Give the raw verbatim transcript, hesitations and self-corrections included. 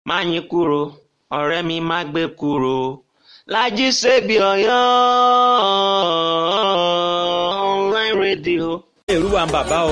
Máyìnkúrò ọ̀rẹ́ mi má gbé kúrò, Lájí Sèbí Ọ̀yọ́ online radio. Èrúwà ń bàbá o.